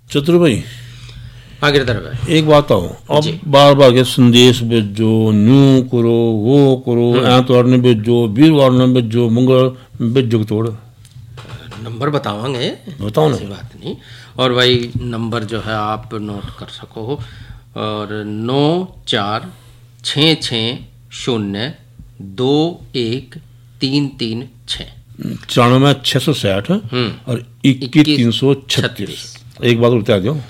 चतुर भाई हाँ गिरधर भाई, एक बात आओ, अब बार बार के संदेश भेजो, न्यू करो, वो करो, ऐतवार ने भेजो, वीरवार ने भेजो, मंगल भेजो तोड़ नंबर बतावांगे, बताओ ना, ऐसी बात नहीं। और भाई नंबर जो है आप नोट कर सको, और 9460213336 94,660 और 21,336। एक बात बता दो,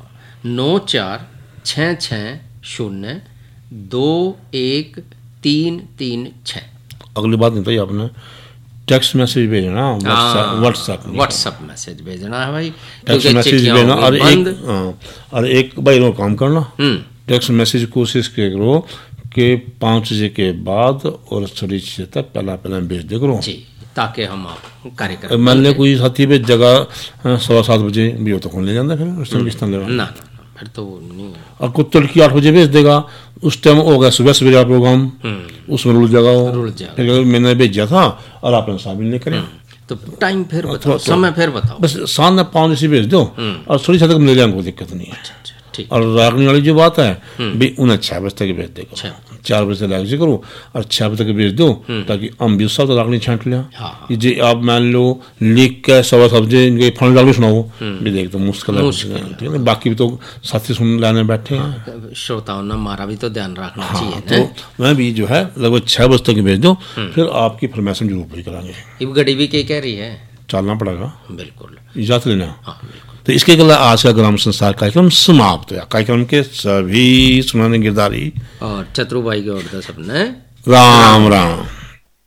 9460213336। अगली बात नहीं तो आपने टेक्स्ट मैसेज भेजना, व्हाट्सएप मैसेज भेजना है भाई, टेक्स्ट मैसेज भेजना। और एक भाई नो काम करना, टेक्स्ट मैसेज कोशिश करो कि 5 बजे के बाद और 6 तक पहला भेज दे करो जी, ताकि हम कार्यक्रम मान ले कोई साथी पे जगह 7:15 बजे भी हो तो कौन ले जाता, फिर उस टाइम किस तरह ना फिर तो नहीं। और कुछ तड़की 8 बजे भेज देगा, उस टाइम होगा सुबह सवेरा प्रोग्राम, उसमें रुल जाएगा। फिर मैंने भेजा था और आपने शामिल नहीं करे, तो टाइम फिर बताओ, समय फिर बताओ। बस शाम में 5 बजे भेज दो और 6 तक मिल जाएंगे, कोई दिक्कत नहीं है। और रागनी वाली जो बात है भी उन्हें 6 बजे तक भेज देगा, 4 बजे से लाइक से करो और 6 बजे तक भेज दो, ताकि हम भी सब रागनी छांट लिया। ये आप मान लो लिख के 7:15 बजे इनके फंड डाल सुनाओ भी, देख तो मुश्किल है, बाकी भी तो साथी सुन लाने बैठे हैं, श्रोताओं ने हमारा भी तो ध्यान रखना चाहिए। तो मैं भी जो है लगभग 6 बजे तक भेज दो, फिर आपकी फरमाइश जरूर पूरी करांगे। इब गड़ी भी कह रही है, चलना पड़ेगा, बिल्कुल इजाजत लेना। तो इसके अलावा आज का ग्राम संसार कार्यक्रम समाप्त हुआ। कार्यक्रम के सभी सुनाने गिरदारी और चतुर भाई के और सबने राम राम।